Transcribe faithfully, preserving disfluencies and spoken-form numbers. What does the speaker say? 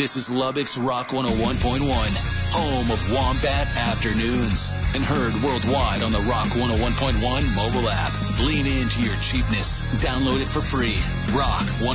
This is Lubbock's Rock one oh one point one, home of Wombat Afternoons, and heard worldwide on the Rock one oh one point one mobile app. Lean into your cheapness. Download it for free. Rock one.